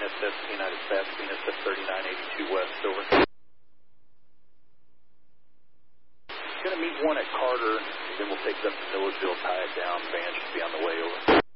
SS United Fast Venus at 3982 West, over. Going to meet one at Carter, then we'll take it up to Milledgeville, tie it down. Van should be on the way, over.